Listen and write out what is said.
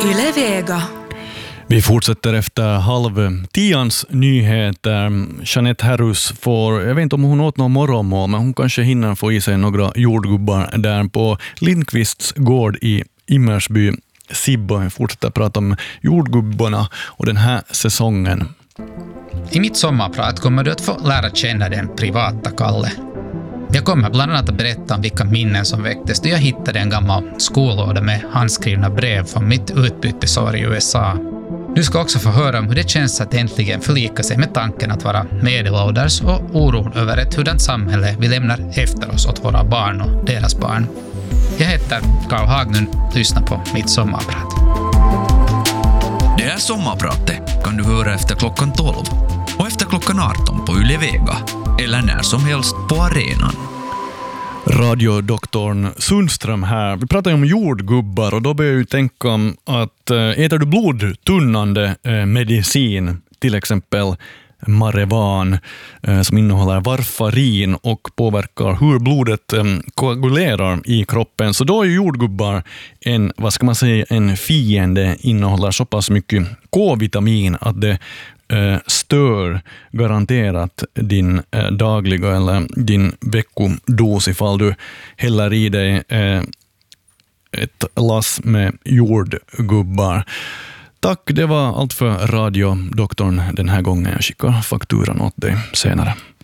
Yle Vega. Vi fortsätter efter 9:30 nyheter. Jeanette Herrus jag vet inte om hon åt någon morgonmål, men hon kanske hinner få i sig några jordgubbar där på Lindqvists gård i Immersby. Sibbo fortsätter prata om jordgubbarna och den här säsongen. I mitt sommarprat kommer du att få lära känna den privata Kalle. Jag kommer bland annat att berätta om vilka minnen som väcktes då jag hittade en gammal skollåda med handskrivna brev från mitt utbytesår i USA. Du ska också få höra om hur det känns att äntligen förlika sig med tanken att vara medelålders och oron över ett hurdant samhälle vi lämnar efter oss åt våra barn och deras barn. Jag heter Karl Hagnund, lyssna på mitt sommarprat. Det här sommarpratet kan du höra efter klockan 12 och efter klockan 18 på Yle Vega eller när som helst på arenan. Radiodoktorn Sundström här. Vi pratar om jordgubbar och då börjar jag ju tänka om att äter du blodtunnande medicin, till exempel Marevan som innehåller varfarin och påverkar hur blodet koagulerar i kroppen, så då är jordgubbar en fiende, innehåller så pass mycket K-vitamin att det stör garanterat din dagliga eller din veckodos ifall du häller i dig ett lass med jordgubbar. Tack, det var allt för radiodoktorn den här gången. Jag skickar fakturan åt dig senare.